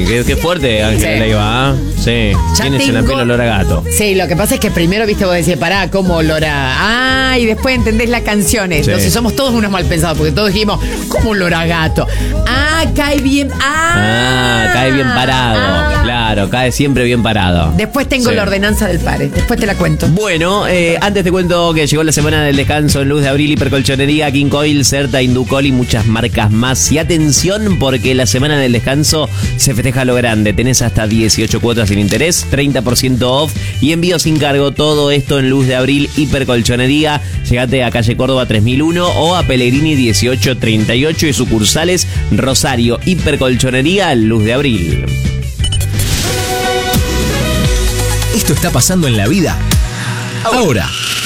qué fuerte, Ángela Leiva. Sí, tienes en la piel olor a gato. Sí, lo que pasa es que primero, viste, vos decís, pará, ¿cómo olor a...? Y después entendés la canción. Sí. Entonces somos todos unos mal pensados, porque todos dijimos, ¿cómo olor a gato? Cae bien... cae bien parado. Claro, cae siempre bien parado. Después tengo la ordenanza del PARE, después te la cuento. Bueno, antes te cuento que llegó la semana del descanso en Luz de Abril, Hipercolchonería, King Coil, Certa, Inducol y muchas marcas más. Y atención, porque la semana del descanso se festeja a lo grande. Tenés hasta 18 cuotas sin interés, 30% off y envío sin cargo. Todo esto en Luz de Abril, Hipercolchonería. Llegate a calle Córdoba 3001 o a Pellegrini 1838 y sucursales Rosario. Hipercolchonería, Luz de Abril. Esto está pasando en la vida ahora.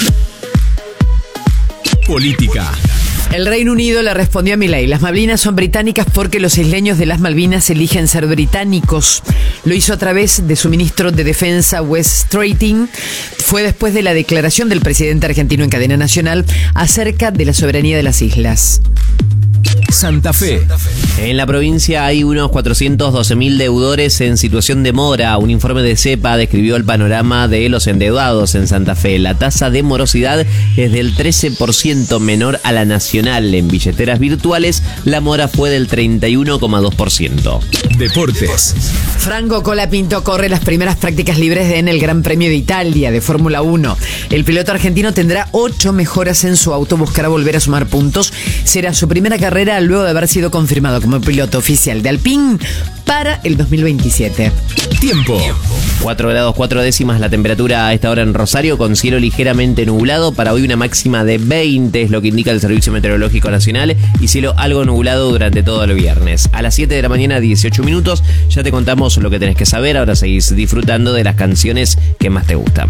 Política. El Reino Unido le respondió a Milei: las Malvinas son británicas porque los isleños de las Malvinas eligen ser británicos. Lo hizo a través de su ministro de Defensa, Wes Streeting. Fue después de la declaración del presidente argentino en cadena nacional acerca de la soberanía de las islas. Santa Fe. En la provincia hay unos 412.000 deudores en situación de mora. Un informe de CEPA describió el panorama de los endeudados en Santa Fe. La tasa de morosidad es del 13% menor a la nacional. En billeteras virtuales, la mora fue del 31,2%. Deportes. Franco Colapinto corre las primeras prácticas libres en el Gran Premio de Italia de Fórmula 1. El piloto argentino tendrá 8 mejoras en su auto, buscará volver a sumar puntos. Será su primera carrera luego de haber sido confirmado como piloto oficial de Alpine para el 2027. Tiempo. 4 grados 4 décimas la temperatura a esta hora en Rosario, con cielo ligeramente nublado. Para hoy una máxima de 20 es lo que indica el Servicio Meteorológico Nacional, y cielo algo nublado durante todo el viernes. A las 7 de la mañana, 18 minutos, ya te contamos lo que tenés que saber. Ahora seguís disfrutando de las canciones que más te gustan.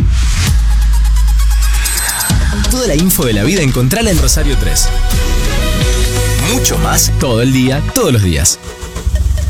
Toda la info de la vida encontrala en Rosario 3. Mucho más todo el día, todos los días.